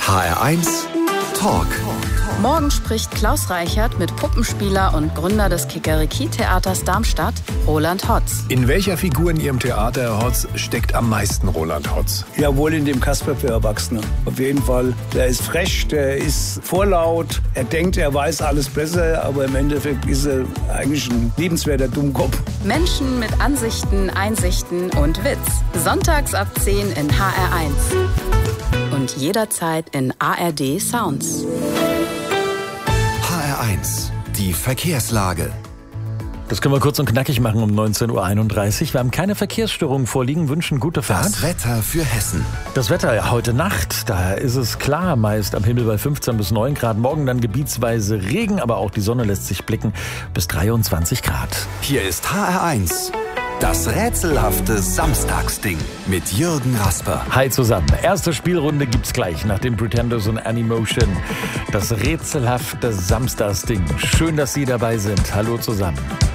HR1 Talk. Morgen spricht Klaus Reichert mit Puppenspieler und Gründer des Kikeriki-Theaters Darmstadt, Roland Hotz. In welcher Figur in Ihrem Theater, Herr Hotz, steckt am meisten Roland Hotz? Ja, wohl in dem Kasper für Erwachsene. Auf jeden Fall. Der ist frech, der ist vorlaut. Er denkt, er weiß alles besser, aber im Endeffekt ist er eigentlich ein liebenswerter Dummkopf. Menschen mit Ansichten, Einsichten und Witz. Sonntags ab 10 in HR1. Und jederzeit in ARD Sounds. HR1, die Verkehrslage. Das können wir kurz und knackig machen um 19.31 Uhr. Wir haben keine Verkehrsstörungen vorliegen, wünschen gute Fahrt. Das Wetter für Hessen. Das Wetter ja heute Nacht, da ist es klar, meist am Himmel bei 15 bis 9 Grad. Morgen dann gebietsweise Regen, aber auch die Sonne lässt sich blicken bis 23 Grad. Hier ist HR1. Das rätselhafte Samstagsding mit Jürgen Rasper. Hi zusammen. Erste Spielrunde gibt's gleich nach den Pretenders und Animotion. Das rätselhafte Samstagsding. Schön, dass Sie dabei sind. Hallo zusammen.